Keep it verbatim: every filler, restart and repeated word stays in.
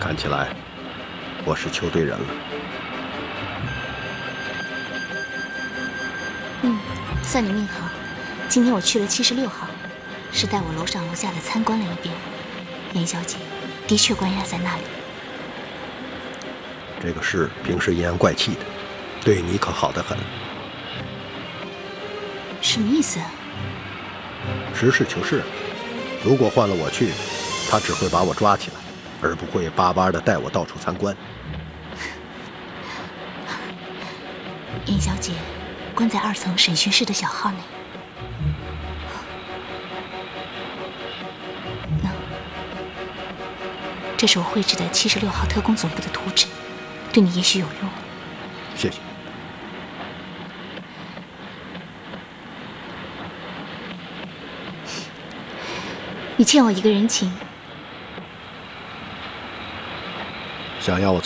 看起来我是求对人了。 嗯，算你命好。今天我去了七十六号，是带我楼上楼下的参观了一遍。严小姐的确关押在那里。 这个市平时阴阳怪气的，对你可好得很。 什么意思啊？ 实事求是，如果换了我去，他只会把我抓起来，而不会巴巴地带我到处参观。 严小姐关在二层审讯室的小号内。那这是我绘制的七十六号特工总部的图纸，对你也许有用。 谢谢。 你欠我一个人情。 想要我